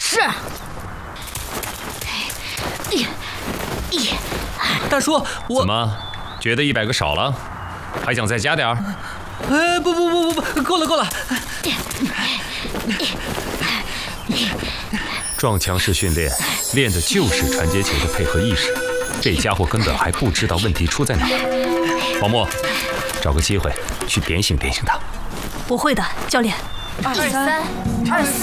是。 大叔，我怎么觉得100个少了？还想再加点儿？ 不，够了。 撞墙式训练练的就是传接球的配合意识，这家伙根本还不知道问题出在哪儿。黄墨，找个机会去点醒他。 我会的，教练。23、24。